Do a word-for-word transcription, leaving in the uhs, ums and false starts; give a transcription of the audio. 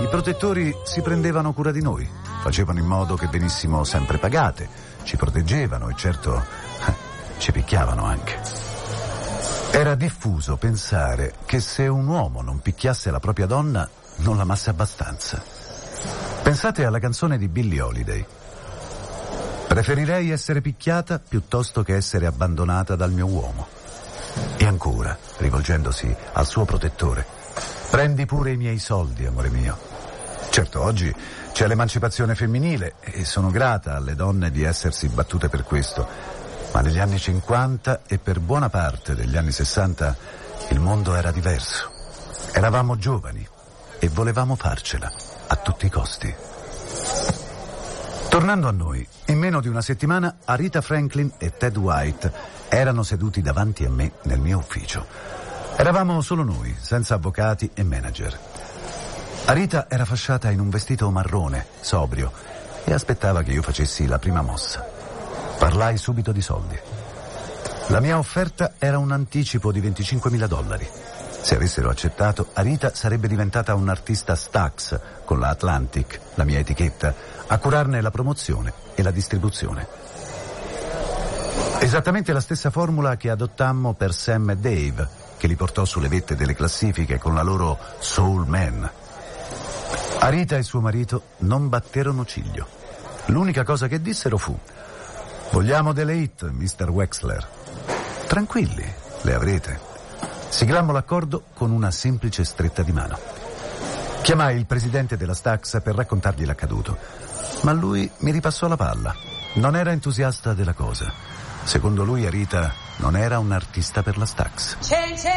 protettori si prendevano cura di noi, facevano in modo che venissimo sempre pagate, ci proteggevano e certo ci picchiavano anche. Era diffuso pensare che se un uomo non picchiasse la propria donna non l'amasse abbastanza. Pensate alla canzone di Billie Holiday. Preferirei essere picchiata piuttosto che essere abbandonata dal mio uomo. E ancora, rivolgendosi al suo protettore, prendi pure i miei soldi, amore mio. Certo, oggi c'è l'emancipazione femminile e sono grata alle donne di essersi battute per questo, ma negli anni cinquanta e per buona parte degli anni sessanta il mondo era diverso. Eravamo giovani e volevamo farcela a tutti i costi. Tornando a noi, in meno di una settimana Aretha Franklin e Ted White erano seduti davanti a me nel mio ufficio. Eravamo solo noi, senza avvocati e manager. Aretha era fasciata in un vestito marrone, sobrio, e aspettava che io facessi la prima mossa. Parlai subito di soldi. La mia offerta era un anticipo di venticinquemila dollari. Se avessero accettato, Aretha sarebbe diventata un'artista Stax con la Atlantic, la mia etichetta, a curarne la promozione e la distribuzione. Esattamente la stessa formula che adottammo per Sam e Dave, che li portò sulle vette delle classifiche con la loro Soul Man. Aretha e suo marito non batterono ciglio. L'unica cosa che dissero fu: vogliamo delle hit, mister Wexler. Tranquilli, le avrete. Siglammo l'accordo con una semplice stretta di mano. Chiamai il presidente della Stax per raccontargli l'accaduto, ma lui mi ripassò la palla. Non era entusiasta della cosa. Secondo lui Aretha non era un artista per la Stax.